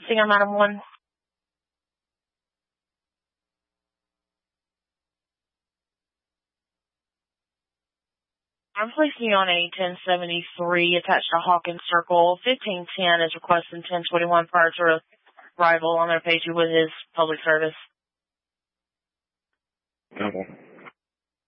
Singer Madam 1. I'm placing you on a 1073 attached to Hawkins Circle. 1510 is requesting 1021 prior to arrival. I'm going to page you with his public service. Okay.